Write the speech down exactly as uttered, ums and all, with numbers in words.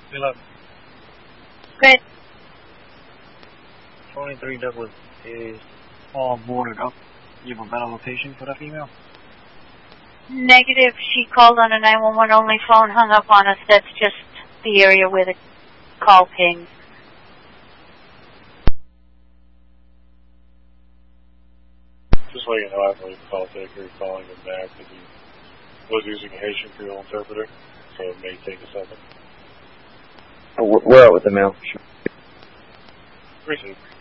eleven. Great. twenty-three Douglas is all boarded up. You have a better location for that female? Negative. She called on a nine one one only phone, hung up on us. That's just the area where the call pinged. Just so you know, I believe the call taker is calling him back because he was using a Haitian Creole interpreter, so it may take a second. We're out with the mail. Received.